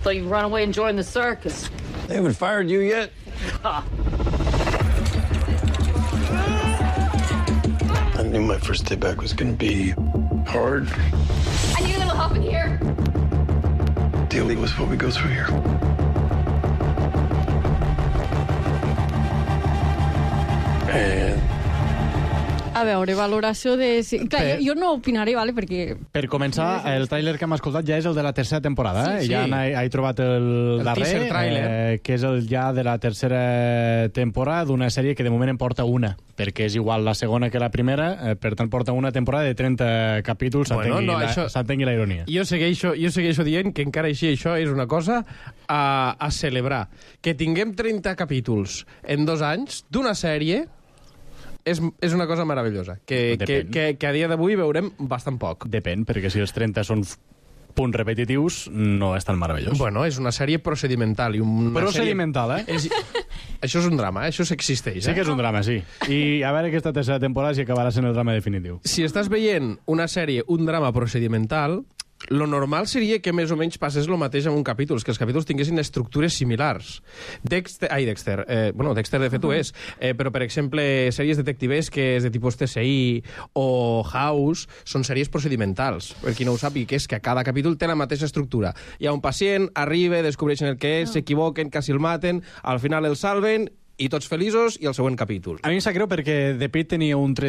Thought you'd run away and join the circus. They haven't fired you yet? I knew my first day back was going to be hard. I need a little help in here. Dealing with what we go through here. And A veure, valoració de... Clar, jo no opinaré, vale, perquè... Per començar, el tràiler que hem escoltat ja és el de la tercera temporada. Sí, sí. Ja he trobat el darrer, teaser trailer. que és el ja de la tercera temporada d'una sèrie que de moment en porta una, perquè és igual la segona que la primera, per tant porta una temporada de 30 capítols, s'entengui la ironia. Jo segueixo dient que encara així això és una cosa a celebrar. Que tinguem 30 capítols en 2 anys d'una sèrie és una cosa meravellosa, que a dia d'avui veurem bastant poc. Depèn, perquè si els 30 són punts repetitius, no és tan meravellós. Bueno, és una sèrie procedimental. Procedimental, Això és un drama, això existeix. Sí que és un drama, sí. I a veure aquesta tercera temporada si acabarà sent el drama definitiu. Si estàs veient una sèrie, un drama procedimental, lo normal seria que més o menys passés el mateix en un capítol, que els capítols tinguessin estructures similars. Dexter de fet ho és, però per exemple sèries detectivesques de tipus TCI o House són sèries procedimentals, per qui no ho sàpiga, que és que cada capítol té la mateixa estructura. Hi ha un pacient, arriba, descobreixen el que és, s'equivoquen, quasi el maten, al final el salven i tots feliços i el següent capítol. A mi em sap greu perquè The Pitt tenia un tret